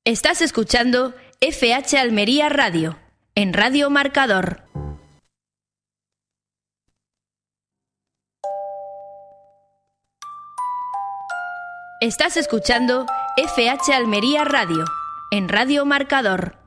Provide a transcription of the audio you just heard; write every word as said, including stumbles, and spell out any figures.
Estás escuchando F H Almería Radio, en Radio Marcador. Estás escuchando F H Almería Radio, en Radio Marcador.